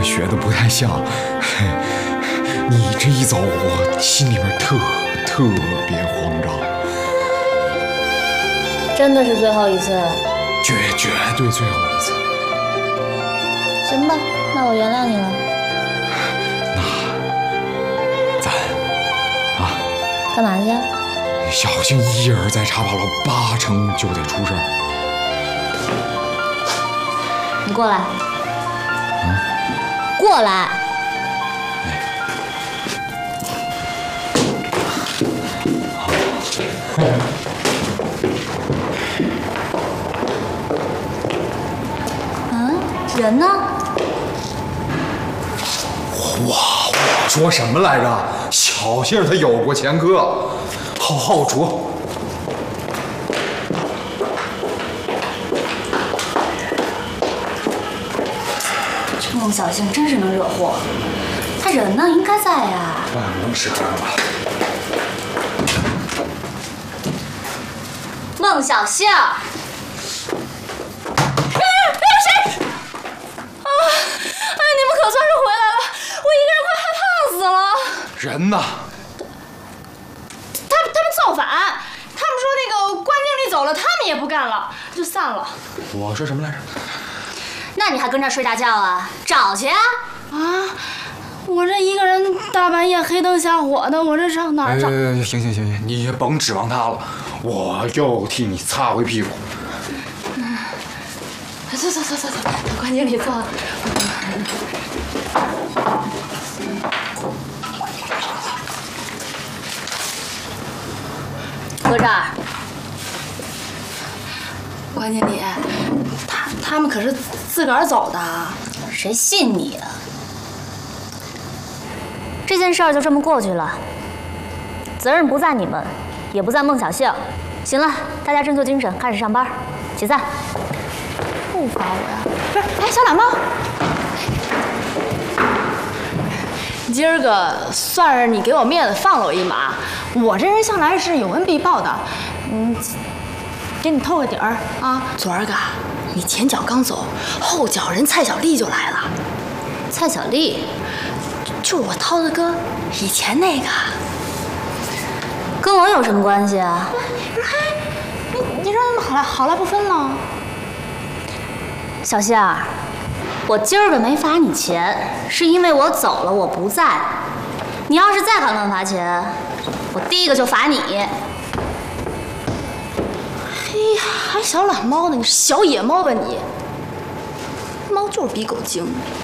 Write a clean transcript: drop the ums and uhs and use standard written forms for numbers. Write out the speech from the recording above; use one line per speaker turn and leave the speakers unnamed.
学的不太像。你这一走，我心里边特别慌张。
真的是最后一次？
绝对最后一次。
行吧，那我原谅你了。
那咱啊，
干嘛去？
小心一人在茶吧楼，8成就得出事儿。
你过来。过来。人呢？
我说什么来着？小杏她有过前科，好好说。
这孟小杏真是能惹祸。他人呢？应该在呀。
办公室看看吧。
孟小杏。
人呢？
他们造反，他们说那个关经理走了，他们也不干了，就散了。
我说什么来着？
那你还跟这儿睡大觉啊？找去啊！
啊，我这一个人大半夜黑灯瞎火的，我这上哪儿找？
行，你甭指望他了，我就替你擦回屁股。
走，等关经理坐。
搁这儿。
关经理，他们可是自个儿走的，
谁信你啊？这件事儿就这么过去了，责任不在你们，也不在孟小杏。行了，大家振作精神，开始上班，解散。
不罚我呀？不是，哎，小懒猫，今儿个算是你给我面子放了我一马。我这人向来是有恩必报的，给你透个底儿啊。昨儿个你前脚刚走，后脚人蔡小丽就来了。
蔡小丽，
就是我涛子哥以前那个。
跟我有什么关系啊？
你说怎么好赖不分了？
小杏儿，我今儿个没罚你钱，是因为我走了，我不在。你要是再敢乱罚钱，我第一个就罚你。
嘿呀，还小懒猫呢？你是小野猫吧你？猫就是比狗精。